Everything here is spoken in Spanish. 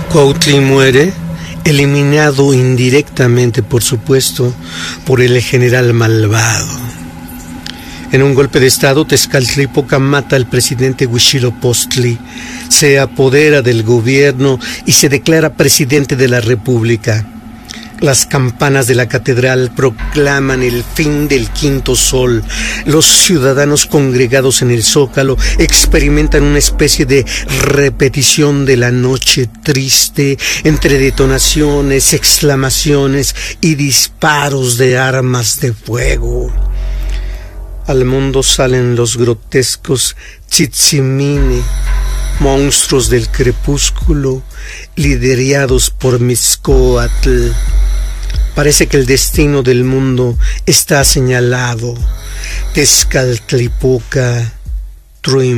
Cuautli muere, eliminado indirectamente, por supuesto, por el general malvado. En un golpe de estado, Tezcatlipoca mata al presidente Huitzilopochtli, se apodera del gobierno y se declara presidente de la República. Las campanas de la catedral proclaman el fin del quinto sol. Los ciudadanos congregados en el Zócalo experimentan una especie de repetición de la noche triste, entre detonaciones, exclamaciones y disparos de armas de fuego. Al mundo salen los grotescos Tzitzimini, monstruos del crepúsculo, liderados por Mixcoatl. Parece que el destino del mundo está señalado. Tezcatlipoca,